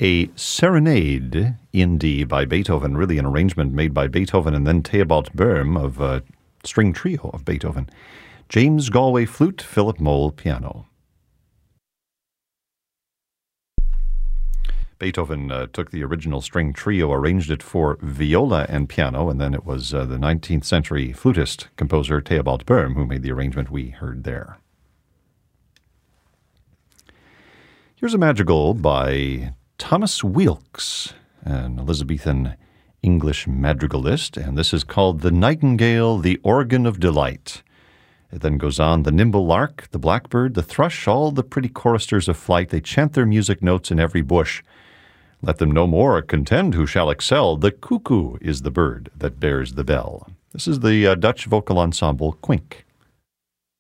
A Serenade in D by Beethoven, really an arrangement made by Beethoven and then Theobald Böhm of a string trio of Beethoven. James Galway flute, Philip Moll piano. Beethoven took the original string trio, arranged it for viola and piano, and then it was the 19th century flutist composer Theobald Böhm who made the arrangement we heard there. Here's a madrigal by Thomas Weelkes, an Elizabethan English madrigalist, and this is called The Nightingale, the Organ of Delight. It then goes on, the nimble lark, the blackbird, the thrush, all the pretty choristers of flight, they chant their music notes in every bush. Let them no more contend who shall excel. The cuckoo is the bird that bears the bell. This is the Dutch vocal ensemble Quink.